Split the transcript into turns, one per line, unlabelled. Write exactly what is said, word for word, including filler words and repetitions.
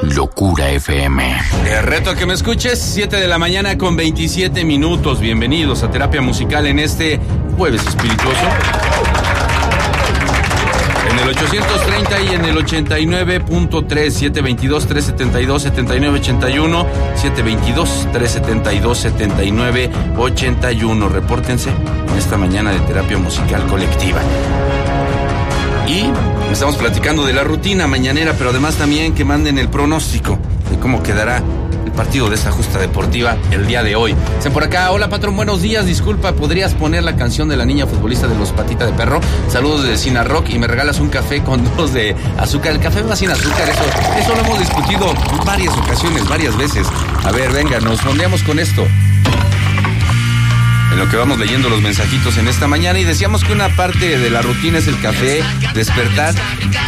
Locura F M.
Te reto a que me escuches, siete de la mañana con veintisiete minutos. Bienvenidos a Terapia Musical en este jueves espirituoso. En el ochocientos treinta y en el ochenta y nueve punto tres, siete veintidós, trescientos setenta y dos, setenta y nueve ochenta y uno, siete veintidós, trescientos setenta y dos, setenta y nueve ochenta y uno. Repórtense en esta mañana de Terapia Musical Colectiva. Y estamos platicando de la rutina mañanera, pero además también que manden el pronóstico de cómo quedará el partido de esta justa deportiva el día de hoy. Están por acá. Hola, patrón, buenos días. Disculpa, ¿podrías poner la canción de la niña futbolista de los Patita de Perro? Saludos de Cina Rock y me regalas un café con dos de azúcar. El café va sin azúcar, eso, eso lo hemos discutido en varias ocasiones, varias veces. A ver, venga, nos fondeamos con esto. En lo que vamos leyendo los mensajitos en esta mañana, y decíamos que una parte de la rutina es el café, despertar.